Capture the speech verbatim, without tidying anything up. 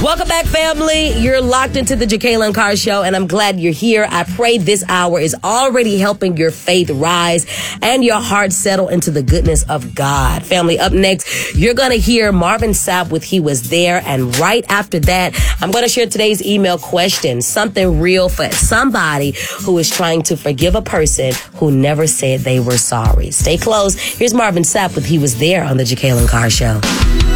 Welcome back, family. You're locked into the Jacqueline Carr Show, and I'm glad you're here. I pray this hour is already helping your faith rise and your heart settle into the goodness of God. Family, up next, you're going to hear Marvin Sapp with He Was There, and right after that, I'm going to share today's email question, something real for somebody who is trying to forgive a person who never said they were sorry. Stay close. Here's Marvin Sapp with He Was There on the Jacqueline Carr Show.